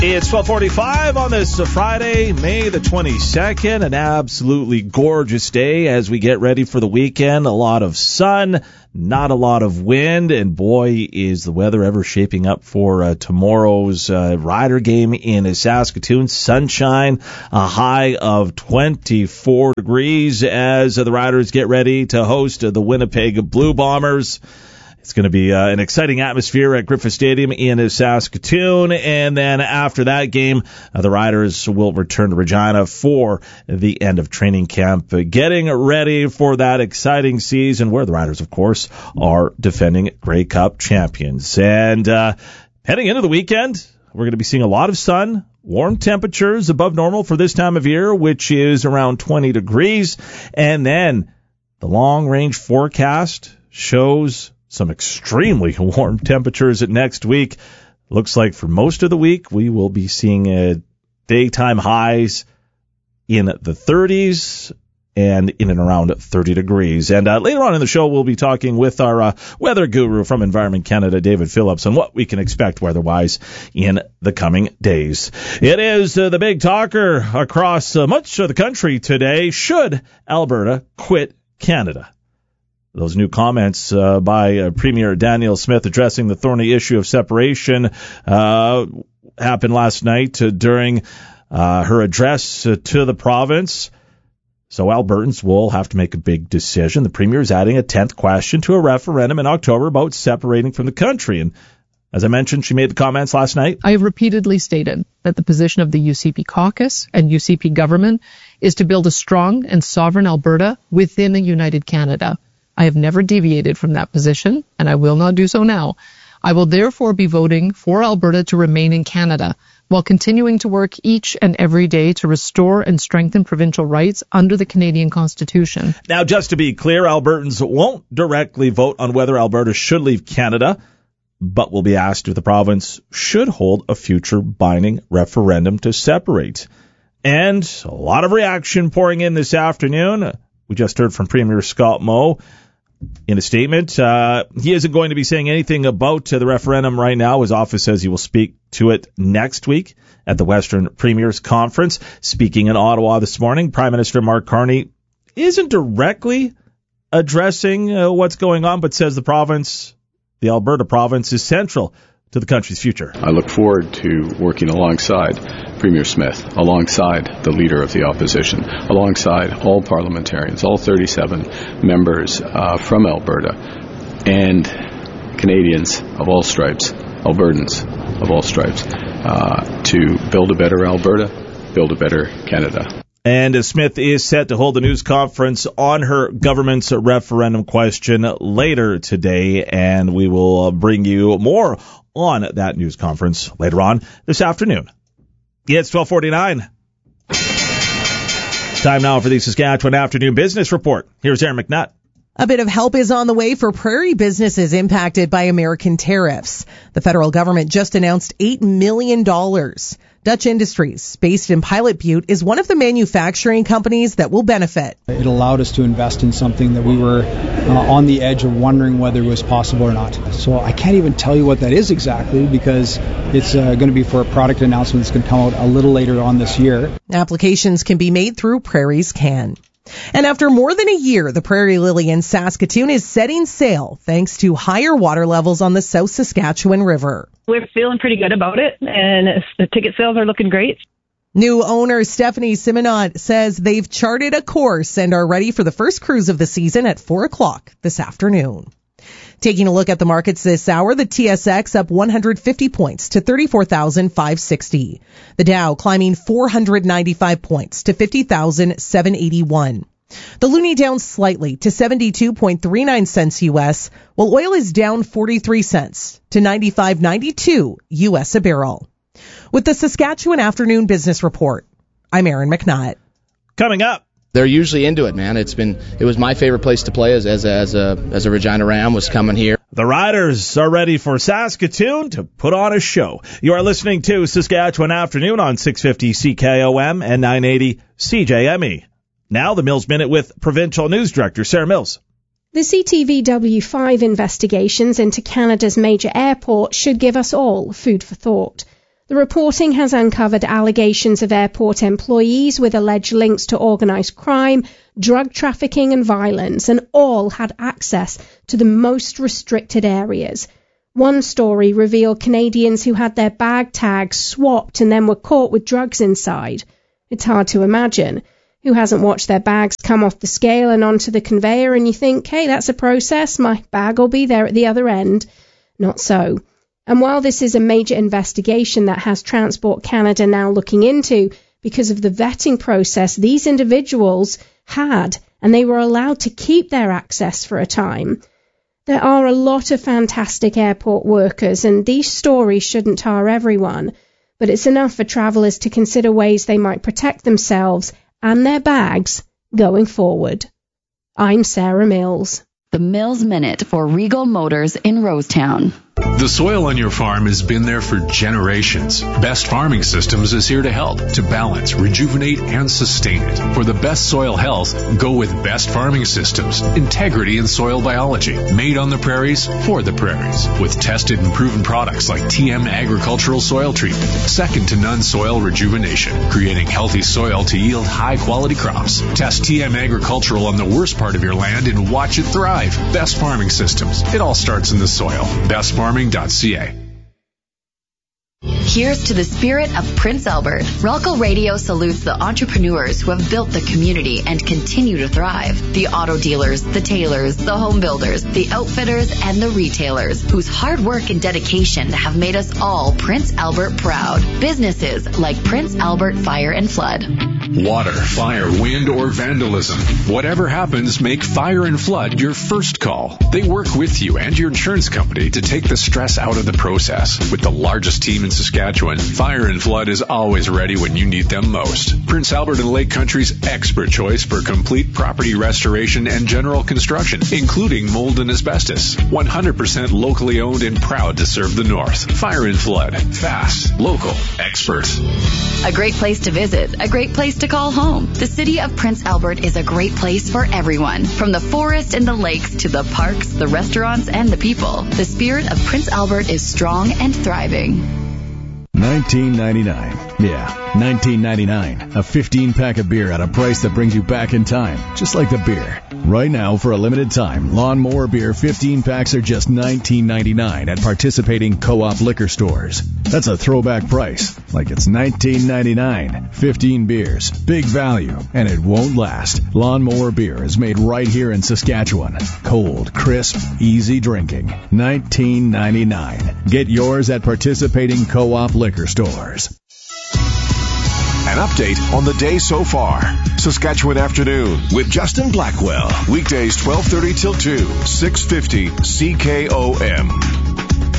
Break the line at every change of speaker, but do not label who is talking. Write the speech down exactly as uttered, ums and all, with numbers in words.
It's twelve forty-five on this Friday, May the twenty-second, an absolutely gorgeous day as we get ready for the weekend. A lot of sun, not a lot of wind, and boy, is the weather ever shaping up for uh, tomorrow's uh, Rider game in Saskatoon. Sunshine, a high of twenty-four degrees as uh, the Riders get ready to host uh, the Winnipeg Blue Bombers. It's going to be uh, an exciting atmosphere at Griffith Stadium in Saskatoon. And then after that game, uh, the Riders will return to Regina for the end of training camp, uh, getting ready for that exciting season where the Riders, of course, are defending Grey Cup champions. And uh, heading into the weekend, we're going to be seeing a lot of sun, warm temperatures above normal for this time of year, which is around twenty degrees. And then the long-range forecast shows some extremely warm temperatures next week. Looks like for most of the week, we will be seeing uh, daytime highs in the thirties and in and around thirty degrees. And uh, later on in the show, we'll be talking with our uh, weather guru from Environment Canada, David Phillips, on what we can expect weather-wise in the coming days. It is uh, the big talker across uh, much of the country today. Should Alberta quit Canada? Those new comments uh, by uh, Premier Danielle Smith addressing the thorny issue of separation uh, happened last night uh, during uh, her address uh, to the province. So Albertans will have to make a big decision. The Premier is adding a tenth question to a referendum in October about separating from the country. And as I mentioned, she made the comments last night.
I have repeatedly stated that the position of the U C P caucus and U C P government is to build a strong and sovereign Alberta within a united Canada. I have never deviated from that position, and I will not do so now. I will therefore be voting for Alberta to remain in Canada, while continuing to work each and every day to restore and strengthen provincial rights under the Canadian Constitution.
Now, just to be clear, Albertans won't directly vote on whether Alberta should leave Canada, but will be asked if the province should hold a future binding referendum to separate. And a lot of reaction pouring in this afternoon. We just heard from Premier Scott Moe in a statement. Uh, he isn't going to be saying anything about uh, the referendum right now. His office says he will speak to it next week at the Western Premiers Conference. Speaking in Ottawa this morning, Prime Minister Mark Carney isn't directly addressing uh, what's going on, but says the province, the Alberta province, is central to the country's future.
I look forward to working alongside Premier Smith, alongside the Leader of the Opposition, alongside all parliamentarians, all thirty-seven members uh, from Alberta, and Canadians of all stripes, Albertans of all stripes, uh, to build a better Alberta, build a better Canada.
And Smith is set to hold a news conference on her government's referendum question later today, and we will bring you more on that news conference later on this afternoon. Yeah, it's twelve forty-nine. It's time now for the Saskatchewan Afternoon Business Report. Here's Aaron McNutt.
A bit of help is on the way for prairie businesses impacted by American tariffs. The federal government just announced eight million dollars. Dutch Industries, based in Pilot Butte, is one of the manufacturing companies that will benefit.
It allowed us to invest in something that we were uh, on the edge of wondering whether it was possible or not. So I can't even tell you what that is exactly because it's uh, going to be for a product announcement that's going to come out a little later on this year.
Applications can be made through Prairies Can. And after more than a year, the Prairie Lily in Saskatoon is setting sail thanks to higher water levels on the South Saskatchewan River.
We're feeling pretty good about it, and the ticket sales are looking great.
New owner Stephanie Simonot says they've charted a course and are ready for the first cruise of the season at four o'clock this afternoon. Taking a look at the markets this hour, the T S X up one hundred fifty points to thirty-four thousand five hundred sixty. The Dow climbing four hundred ninety-five points to fifty thousand seven hundred eighty-one. The loonie down slightly to seventy-two point three nine cents U S, while oil is down forty-three cents to ninety-five ninety-two U S a barrel. With the Saskatchewan Afternoon Business Report, I'm Aaron McNutt.
Coming up.
They're usually into it, man. It's been it was my favorite place to play as as a, as a as a Regina Ram was coming here.
The Riders are ready for Saskatoon to put on a show. You are listening to Saskatchewan Afternoon on six fifty C K O M and nine eighty C J M E. Now the Mills Minute with Provincial News Director Sarah Mills.
The C T V W five investigations into Canada's major airport should give us all food for thought. The reporting has uncovered allegations of airport employees with alleged links to organised crime, drug trafficking and violence, and all had access to the most restricted areas. One story revealed Canadians who had their bag tags swapped and then were caught with drugs inside. It's hard to imagine. Who hasn't watched their bags come off the scale and onto the conveyor and you think, hey, that's a process, my bag will be there at the other end? Not so. And while this is a major investigation that has Transport Canada now looking into, because of the vetting process these individuals had, and they were allowed to keep their access for a time. There are a lot of fantastic airport workers, and these stories shouldn't tar everyone, but it's enough for travellers to consider ways they might protect themselves and their bags going forward. I'm Sarah Mills.
The Mills Minute for Regal Motors in Rosetown.
The soil on your farm has been there for generations. Best Farming Systems is here to help, to balance, rejuvenate, and sustain it. For the best soil health, go with Best Farming Systems. Integrity in soil biology. Made on the prairies, for the prairies. With tested and proven products like T M Agricultural Soil Treatment. Second to none soil rejuvenation. Creating healthy soil to yield high-quality crops. Test T M Agricultural on the worst part of your land and watch it thrive. Best Farming Systems. It all starts in the soil. Best Farming dot c a.
Here's to the spirit of Prince Albert. Ralco Radio salutes the entrepreneurs who have built the community and continue to thrive. The auto dealers, the tailors, the home builders, the outfitters, and the retailers whose hard work and dedication have made us all Prince Albert proud. Businesses like Prince Albert Fire and Flood.
Water, fire, wind, or vandalism. Whatever happens, make Fire and Flood your first call. They work with you and your insurance company to take the stress out of the process. With the largest team in Saskatchewan, Fire and Flood is always ready when you need them most. Prince Albert and Lake Country's expert choice for complete property restoration and general construction, including mold and asbestos. one hundred percent locally owned and proud to serve the North. Fire and Flood. Fast, local, expert.
A great place to visit, a great place to call home. The city of Prince Albert is a great place for everyone. From the forest and the lakes to the parks, the restaurants, and the people. The spirit of Prince Albert is strong and thriving.
nineteen ninety-nine. Yeah, nineteen ninety-nine. A fifteen pack of beer at a price that brings you back in time, just like the beer. Right now, for a limited time, Lawnmower Beer fifteen packs are just nineteen ninety-nine at participating co-op liquor stores. That's a throwback price, like it's nineteen ninety-nine. fifteen beers, big value, and it won't last. Lawnmower Beer is made right here in Saskatchewan. Cold, crisp, easy drinking. nineteen ninety-nine. Get yours at participating co-op liquor stores.
An update on the day so far. Saskatchewan Afternoon with Justin Blackwell. Weekdays twelve thirty till two, six fifty C K O M.